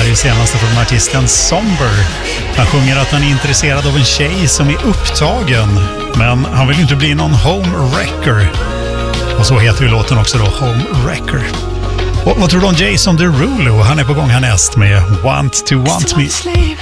ju senaste från artisten Somber. Han sjunger att han är intresserad av en tjej som är upptagen, men han vill inte bli någon home wrecker. Och så heter ju låten också då, Home Wrecker. Och vad tror du om Jason Derulo? Han är på gång härnäst med Want to Want Me.